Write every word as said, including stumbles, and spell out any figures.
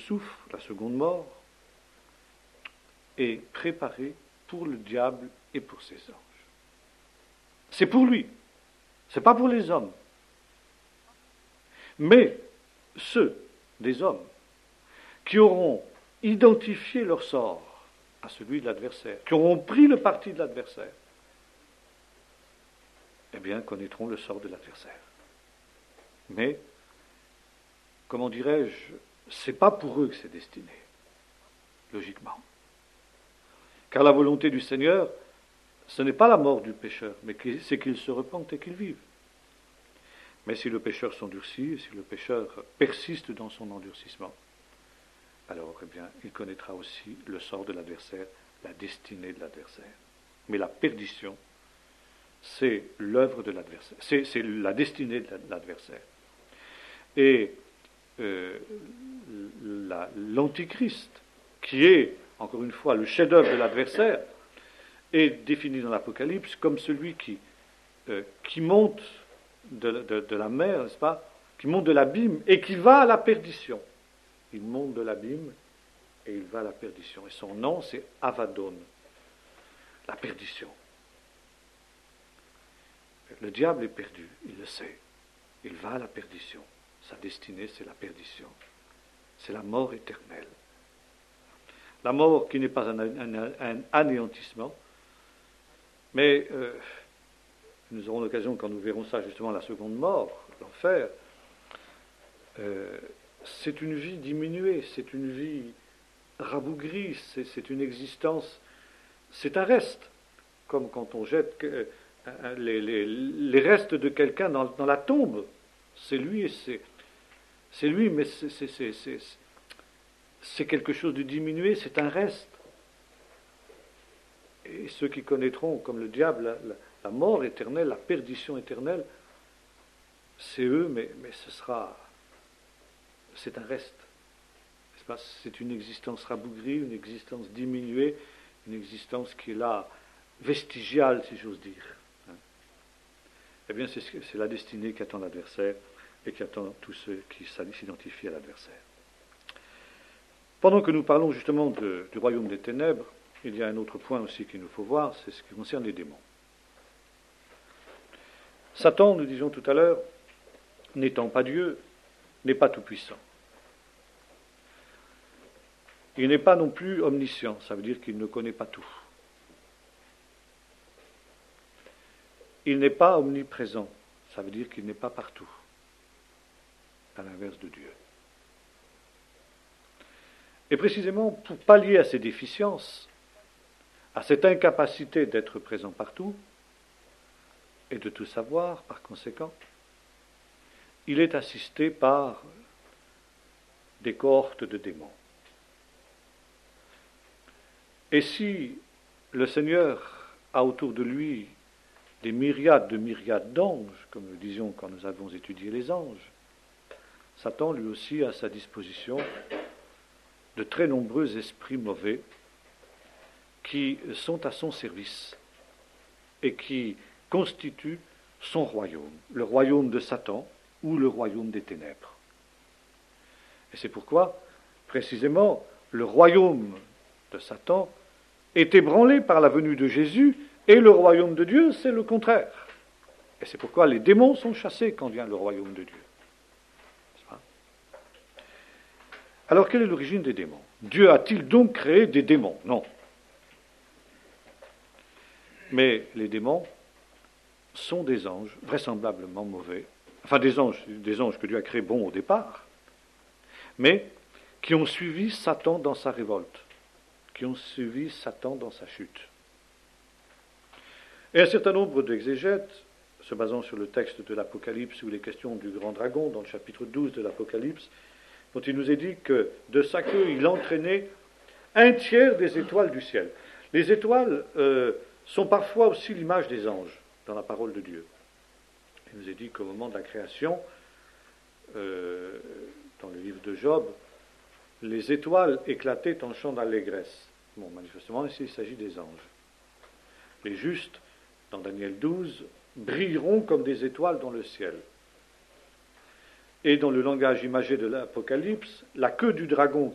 souffle, la seconde mort, est préparée pour le diable et pour ses anges. C'est pour lui, c'est pas pour les hommes. Mais ceux des hommes qui auront identifié leur sort à celui de l'adversaire, qui auront pris le parti de l'adversaire, eh bien, connaîtront le sort de l'adversaire. Mais, comment dirais-je, c'est pas pour eux que c'est destiné, logiquement. Car la volonté du Seigneur, ce n'est pas la mort du pécheur, mais c'est qu'il se repente et qu'il vive. Mais si le pécheur s'endurcit, si le pécheur persiste dans son endurcissement, alors, eh bien, il connaîtra aussi le sort de l'adversaire, la destinée de l'adversaire. Mais la perdition, c'est l'œuvre de l'adversaire, c'est, c'est la destinée de l'adversaire. Et euh, la, l'antichrist, qui est, encore une fois, le chef-d'œuvre de l'adversaire, est défini dans l'Apocalypse comme celui qui, euh, qui monte de, de, de la mer, n'est-ce pas, qui monte de l'abîme et qui va à la perdition. Il monte de l'abîme et il va à la perdition. Et son nom, c'est Avadon, la perdition. Le diable est perdu, il le sait. Il va à la perdition. Sa destinée, c'est la perdition. C'est la mort éternelle. La mort qui n'est pas un, un, un anéantissement, mais euh, nous aurons l'occasion, quand nous verrons ça, justement, la seconde mort, l'enfer, euh, c'est une vie diminuée, c'est une vie rabougrie, c'est, c'est une existence, c'est un reste, comme quand on jette euh, les, les, les restes de quelqu'un dans, dans la tombe. C'est lui, c'est, c'est lui, mais c'est, c'est, c'est, c'est, c'est quelque chose de diminué, c'est un reste. Et ceux qui connaîtront, comme le diable, la, la, la mort éternelle, la perdition éternelle, c'est eux, mais, mais ce sera, c'est un reste. C'est pas, c'est une existence rabougrie, une existence diminuée, une existence qui est là, vestigiale, si j'ose dire. Hein. Eh bien, c'est, c'est la destinée qu'attend l'adversaire et qu'attend tous ceux qui s'identifient à l'adversaire. Pendant que nous parlons justement de, du royaume des ténèbres, il y a un autre point aussi qu'il nous faut voir, c'est ce qui concerne les démons. Satan, nous disions tout à l'heure, n'étant pas Dieu, n'est pas tout-puissant. Il n'est pas non plus omniscient, ça veut dire qu'il ne connaît pas tout. Il n'est pas omniprésent, ça veut dire qu'il n'est pas partout, à l'inverse de Dieu. Et précisément, pour pallier à ces déficiences, à cette incapacité d'être présent partout, et de tout savoir, par conséquent, il est assisté par des cohortes de démons. Et si le Seigneur a autour de lui des myriades de myriades d'anges, comme nous disions quand nous avons étudié les anges, Satan lui aussi a à sa disposition de très nombreux esprits mauvais qui sont à son service et qui constituent son royaume, le royaume de Satan ou le royaume des ténèbres. Et c'est pourquoi, précisément, le royaume de Satan est ébranlé par la venue de Jésus et le royaume de Dieu, c'est le contraire. Et c'est pourquoi les démons sont chassés quand vient le royaume de Dieu. Alors, quelle est l'origine des démons ? Dieu a-t-il donc créé des démons ? Non. Mais les démons sont des anges vraisemblablement mauvais, enfin des anges, des anges que Dieu a créés bons au départ, mais qui ont suivi Satan dans sa révolte, qui ont suivi Satan dans sa chute. Et un certain nombre d'exégètes, se basant sur le texte de l'Apocalypse où il est question du grand dragon, dans le chapitre douze de l'Apocalypse, dont il nous est dit que de sa queue il entraînait un tiers des étoiles du ciel. Les étoiles euh, sont parfois aussi l'image des anges dans la parole de Dieu. Il nous est dit qu'au moment de la création, euh, dans le livre de Job, les étoiles éclataient en chants d'allégresse. Bon, manifestement, ici il s'agit des anges. Les justes, dans Daniel douze, brilleront comme des étoiles dans le ciel. Et dans le langage imagé de l'Apocalypse, la queue du dragon